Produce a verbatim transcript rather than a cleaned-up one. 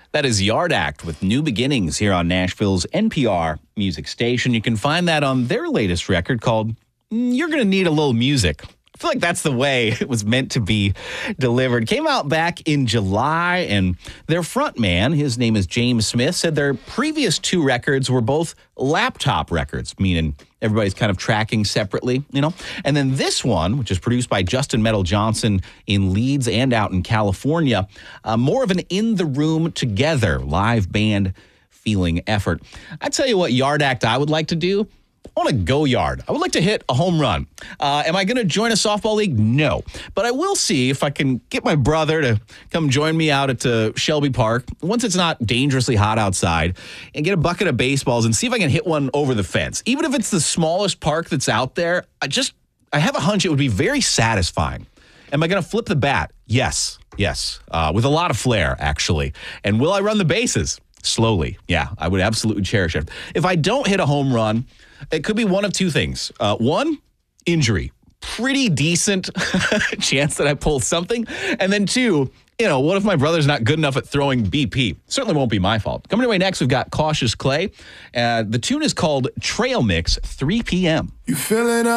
That is Yard Act with New Beginnings here on Nashville's N P R music station. You can find that on their latest record called You're Gonna Need a Little Music. I feel like that's the way it was meant to be delivered. Came out back in July, and their frontman, his name is James Smith, said their previous two records were both laptop records, meaning everybody's kind of tracking separately, you know? And then this one, which is produced by Justin Metal Johnson in Leeds and out in California, uh, more of an in-the-room together live band feeling effort. I tell you what Yard Act I would like to do. I want to go yard. I would like to hit a home run. Uh, am I going to join a softball league? No. But I will see if I can get my brother to come join me out at uh, Shelby Park once it's not dangerously hot outside and get a bucket of baseballs and see if I can hit one over the fence. Even if it's the smallest park that's out there, I just, I have a hunch it would be very satisfying. Am I going to flip the bat? Yes. Yes. Uh, with a lot of flair, actually. And will I run the bases? Slowly. Yeah, I would absolutely cherish it. If I don't hit a home run, it could be one of two things. Uh, one, injury. Pretty decent chance that I pull something. And then two, you know, what if my brother's not good enough at throwing B P? Certainly won't be my fault. Coming away next, we've got Cautious Clay. Uh, the tune is called Trail Mix, three p.m. You feeling